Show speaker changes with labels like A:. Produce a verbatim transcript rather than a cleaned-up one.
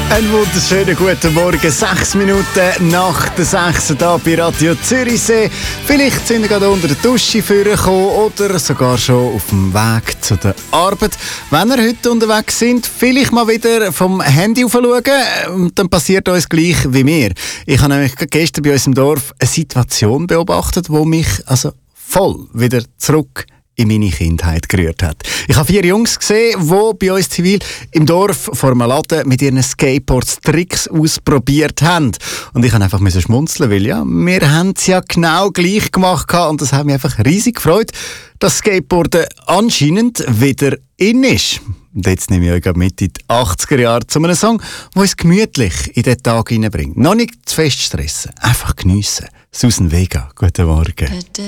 A: Einen wunderschönen guten Morgen, sechs Minuten nach der sechs hier bei Radio Zürichsee. Vielleicht sind Sie gerade unter der Dusche vorgekommen oder sogar schon auf dem Weg zu der Arbeit. Wenn ihr heute unterwegs sind, vielleicht mal wieder vom Handy aufschauen, dann passiert uns gleich wie mir. Ich habe nämlich gestern bei uns im Dorf eine Situation beobachtet, die mich also voll wieder zurück in meine Kindheit gerührt hat. Ich habe vier Jungs gesehen, die bei uns zivil im Dorf vor einem Laden mit ihren Skateboards Tricks ausprobiert haben. Und ich musste einfach schmunzeln, weil ja, wir haben es ja genau gleich gemacht und das hat mich einfach riesig gefreut, dass Skateboarden anscheinend wieder in ist. Und jetzt nehme ich euch mit in die achtziger Jahre zu einem Song, der uns gemütlich in den Tag hineinbringt. Noch nicht zu fest stressen, einfach geniessen. Susan Vega, guten Morgen.